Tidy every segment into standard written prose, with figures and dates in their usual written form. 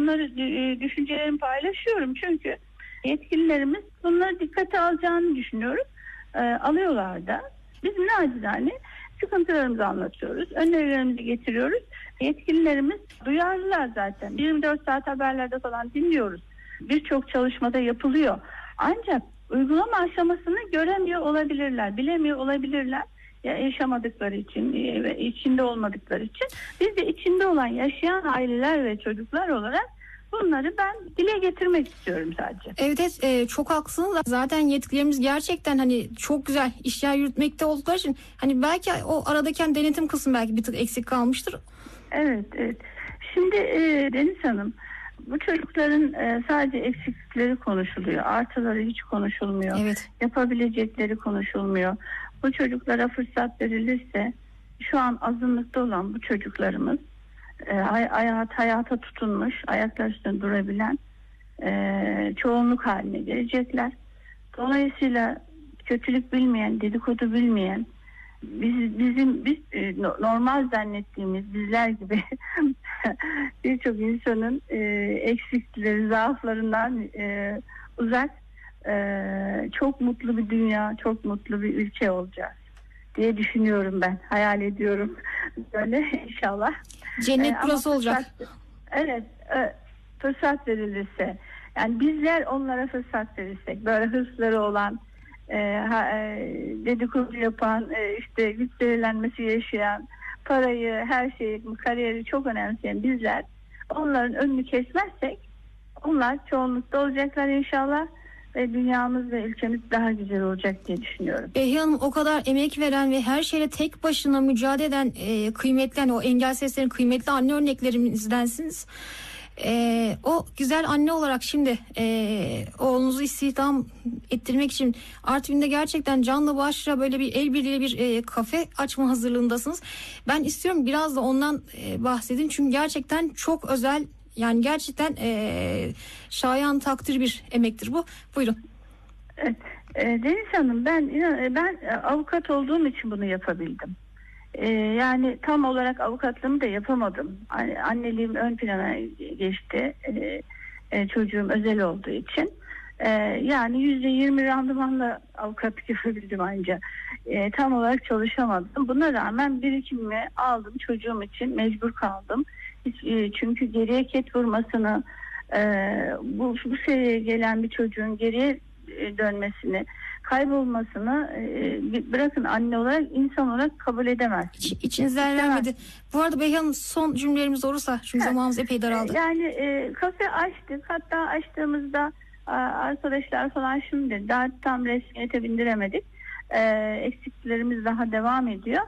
bunları düşüncelerimi paylaşıyorum. Çünkü yetkililerimiz bunları dikkate alacağını düşünüyorum. Alıyorlar da. Biz nacizane sıkıntılarımızı anlatıyoruz. Önerilerimizi getiriyoruz. Yetkililerimiz duyarlılar zaten. 24 saat haberlerde falan dinliyoruz. Birçok çalışmada yapılıyor. Ancak uygulama aşamasını göremiyor olabilirler, bilemiyor olabilirler. Ya yaşamadıkları için ve içinde olmadıkları için. Biz de içinde olan yaşayan aileler ve çocuklar olarak bunları ben dile getirmek istiyorum sadece. Evet, çok haklısınız. Zaten yetkilerimiz gerçekten hani çok güzel işler yürütmekte oldukları için hani belki o aradaki denetim kısmı belki bir tık eksik kalmıştır. Evet. Şimdi Deniz Hanım, bu çocukların sadece eksiklikleri konuşuluyor. Artıları hiç konuşulmuyor. Evet. Yapabilecekleri konuşulmuyor. Bu çocuklara fırsat verilirse şu an azınlıkta olan bu çocuklarımız hayata tutunmuş, ayaklar üstünde durabilen çoğunluk haline gelecekler. Dolayısıyla kötülük bilmeyen, dedikodu bilmeyen, biz normal zannettiğimiz bizler gibi birçok insanın eksiklikleri, zaaflarından uzak, çok mutlu bir dünya, çok mutlu bir ülke olacağız diye düşünüyorum ben. Hayal ediyorum. Böyle inşallah. Cennet burası olacak. Evet. Fırsat verilirse. Yani bizler onlara fırsat verirsek. Böyle hırsları olan, dedikodu yapan, işte güç zehirlenmesi yaşayan, parayı, her şeyi, kariyeri çok önemseyen bizler onların önünü kesmezsek onlar çoğunlukta olacaklar inşallah ve dünyamız ve ülkemiz daha güzel olacak diye düşünüyorum. Behiye Hanım, o kadar emek veren ve her şeyle tek başına mücadele eden kıymetli, o engel seslerin kıymetli anne örneklerimizdensiniz. O güzel anne olarak şimdi oğlunuzu istihdam ettirmek için Artvin'de gerçekten canla başla böyle bir el birliğiyle bir kafe açma hazırlığındasınız. Ben istiyorum biraz da ondan bahsedin çünkü gerçekten çok özel, yani gerçekten şayan takdir bir emektir bu. Buyurun. Evet, Deniz Hanım, ben avukat olduğum için bunu yapabildim. Yani tam olarak avukatlığımı da yapamadım. Anneliğim ön plana geçti. Çocuğum özel olduğu için. Yani %20 randımanla avukatlık yapabildim ancak. Tam olarak çalışamadım. Buna rağmen birikimimi aldım. Çocuğum için mecbur kaldım. Çünkü geriye ket vurmasını, bu seviyeye gelen bir çocuğun geriye dönmesini, kaybolmasını bırakın anne olarak, insan olarak kabul edemez. İçinizden gelmedi. Bu arada Behiye Hanım, son cümlelerimiz olursa, çünkü zamanımız epey daraldı. Yani kafe açtık. Hatta açtığımızda arkadaşlar falan şunu dedi. Daha tam resmiyete bindiremedik. Eksiklerimiz daha devam ediyor.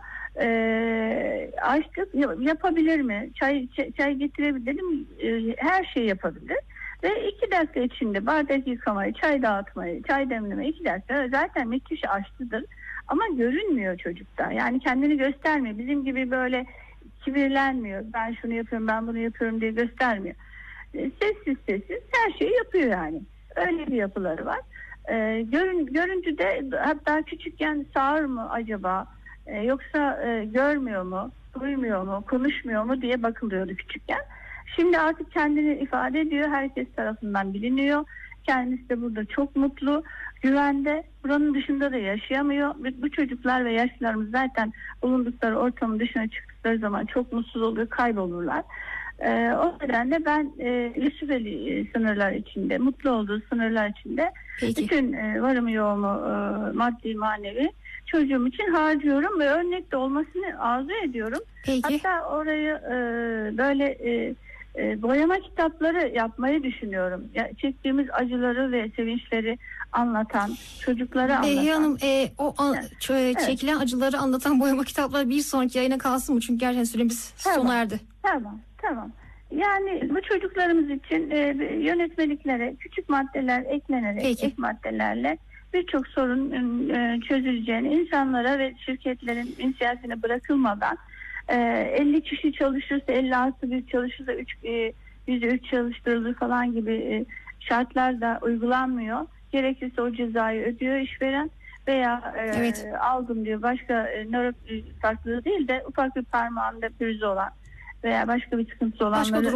Açtık. Yapabilir mi? Çay getirebilir dedim. Her şeyi yapabilir. Ve 2 dakika içinde bardak yıkamayı, çay dağıtmayı, çay demlemeyi 2 dakika zaten müthiş aşçıdır. Ama görünmüyor çocukta. Yani kendini göstermiyor. Bizim gibi böyle kibirlenmiyor. Ben şunu yapıyorum, ben bunu yapıyorum diye göstermiyor. Sessiz her şeyi yapıyor yani. Öyle bir yapıları var. Görüntüde hatta küçükken sağır mı acaba? Yoksa görmüyor mu, duymuyor mu, konuşmuyor mu diye bakılıyordu küçükken. Şimdi artık kendini ifade ediyor. Herkes tarafından biliniyor. Kendisi de burada çok mutlu, güvende. Buranın dışında da yaşayamıyor. Bu çocuklar ve yaşlılarımız zaten bulundukları ortamın dışına çıktıkları zaman çok mutsuz oluyor, kaybolurlar. O nedenle ben Yusufeli sınırlar içinde, mutlu olduğu sınırlar içinde bütün varımı yoğumu, maddi manevi çocuğum için harcıyorum ve örnek de olmasını arzu ediyorum. Peki. Hatta orayı böyle boyama kitapları yapmayı düşünüyorum. Çektiğimiz acıları ve sevinçleri anlatan, çocuklara anlatan. Behiye Hanım, çekilen acıları anlatan boyama kitapları bir sonraki yayına kalsın mı? Çünkü gerçekten süremiz sona erdi. Tamam. Yani bu çocuklarımız için yönetmeliklere küçük maddeler eklenerek, ek maddelerle birçok sorun çözüleceğini, insanlara ve şirketlerin inisiyatifine bırakılmadan 50 kişi çalışırsa, 50 artı bir çalışırsa %3 çalıştırılır falan gibi şartlar da uygulanmıyor. Gerekirse o cezayı ödüyor işveren veya aldım diyor, başka nöro farklılığı değil de ufak bir parmağında pürüzü olan veya başka bir sıkıntısı olanları